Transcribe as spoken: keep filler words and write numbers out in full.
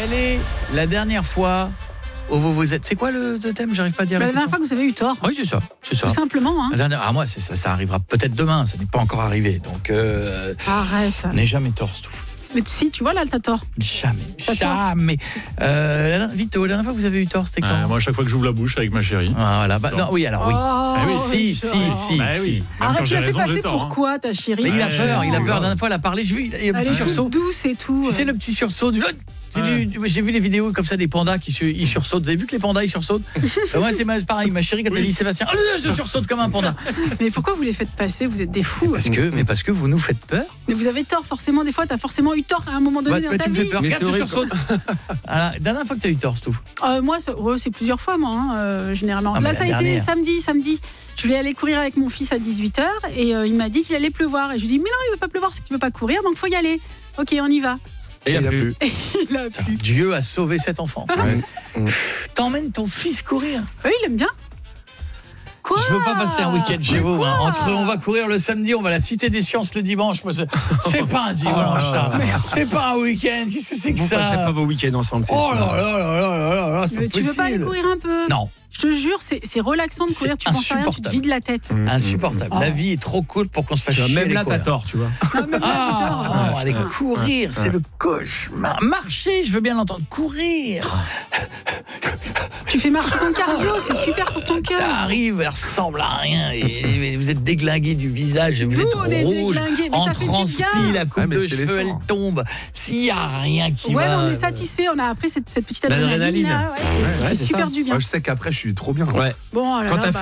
Quelle est la dernière fois où vous vous êtes... C'est quoi le, le thème? J'arrive pas à dire bah, la La dernière fois que vous avez eu tort. Oui, c'est ça. C'est ça. Tout simplement. Hein. La dernière... Ah, moi, c'est ça, ça arrivera peut-être demain. Ça n'est pas encore arrivé. Donc, euh... Arrête. n'est jamais tort, Stouff. Mais si, tu vois, là, t'as tort. Jamais. T'as jamais. Euh, Vito, la dernière fois que vous avez eu tort, c'était quand? euh, Moi, à chaque fois que j'ouvre la bouche avec ma chérie. Ah, voilà. Bah, non, oui, alors oui. Oh, Ah, oui, si, si, oh. si, Bah, si. oui. Même Arrête, quand tu j'ai l'as fait raison, j'ai passer tort, hein. pourquoi, ta chérie? Mais il a Ouais, peur, il a ouais. peur. La dernière fois, elle a parlé. Je vu, il y a un Elle petit est toute sursaut. douce et tout. Tu sais, le petit sursaut du... C'est Ouais. du, j'ai vu les vidéos comme ça des pandas qui se, ils sursautent. Vous avez vu que les pandas ils sursautent? euh, Moi c'est ma, pareil, ma chérie quand elle dit Sébastien, oh, je sursaute comme un panda. Mais pourquoi vous les faites passer? Vous êtes des fous. Parce que, mais parce que vous nous faites peur. Mais vous avez tort, forcément. Des fois, t'as forcément eu tort à un moment donné Bah, dans bah, ta tu me vie. fais peur. Mais Regarde, c'est je horrible, sursaute. Alors, dernière fois que t'as eu tort, Stouff. Euh, moi, c'est, ouais, c'est plusieurs fois, moi, hein, euh, généralement. Ah, mais Là, la ça a été dernière. samedi, samedi. Je voulais aller courir avec mon fils à dix-huit heures et euh, il m'a dit qu'il allait pleuvoir. Et je lui dis, mais non, il ne va pas pleuvoir, c'est que tu ne veux pas courir, donc il faut y aller. Ok, on y va. Et il y a plus. Et il a plu. Dieu a sauvé cet enfant. Ouais. T'emmènes ton fils courir. Oui, il aime bien. Quoi? Je veux pas passer un week-end chez Mais vous. quoi Hein. Entre on va courir le samedi, on va à la Cité des Sciences le dimanche. Moi, c'est, c'est pas un dimanche, ça. C'est pas un week-end. Qu'est-ce que c'est que Vous ça? passerez pas vos week-ends ensemble. c'est Oh sûr. là là là là là là, c'est Mais pas tu veux pas aller possible. courir un peu? Non. Je te jure, c'est, c'est relaxant de courir. C'est Tu penses à rien, tu te insupportable. vides la tête. Mmh, Insupportable. Oh. La vie est trop courte pour qu'on se fasse Tu vois, chier. même les là, t'as courir. tort, tu vois. Non, mais moi, j'ai tort. Ah, non, aller Ouais. courir, Ouais. c'est le cauchemar. Marcher, je veux bien l'entendre. Courir. Tu fais marcher ton cardio, c'est super pour ton cœur. T'arrives, elle ressemble à rien. Et, et vous êtes déglingué du visage, vous Nous, êtes on est rouge, déglingués, mais en ça fait du transpi, bien. la coupe Ouais, mais de c'est cheveux, elle l'effort. tombe. S'il n'y a rien qui Ouais, va... mais on est satisfait. On a après cette, cette petite L'adrénaline. adrénaline. là, ouais, Ouais, ça fait c'est super ça. du bien. Moi, je sais qu'après, je suis trop bien. Ouais. Bon, oh là Quand là, t'as bah,